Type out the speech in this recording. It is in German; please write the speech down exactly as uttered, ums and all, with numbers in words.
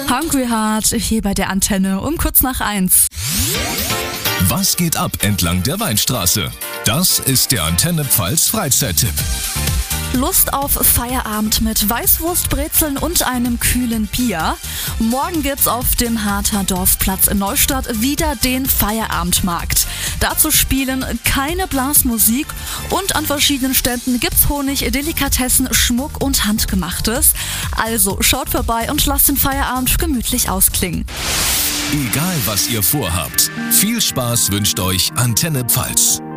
Hungry Heart hier bei der Antenne um kurz nach eins. Was geht ab entlang der Weinstraße? Das ist der Antenne Pfalz Freizeittipp. Lust auf Feierabend mit Weißwurst, Brezeln und einem kühlen Bier? Morgen gibt's auf dem Harter Dorfplatz in Neustadt wieder den Feierabendmarkt. Dazu spielen keine Blasmusik und an verschiedenen Ständen gibt's Honig, Delikatessen, Schmuck und Handgemachtes. Also schaut vorbei und lasst den Feierabend gemütlich ausklingen. Egal was ihr vorhabt, viel Spaß wünscht euch Antenne Pfalz.